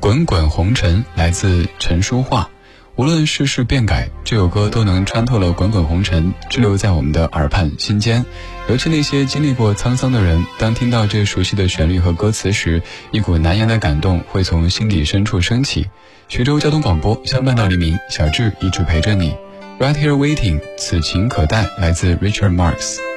滚滚红尘来自陈淑桦。无论世事变改，这首歌都能穿透了滚滚红尘，滞留在我们的耳畔心间。尤其那些经历过沧桑的人，当听到这熟悉的旋律和歌词时，一股难言的感动会从心底深处升起。徐州交通广播，相伴到黎明，小智一直陪着你。Right here waiting， 此情可待，来自 Richard Marx。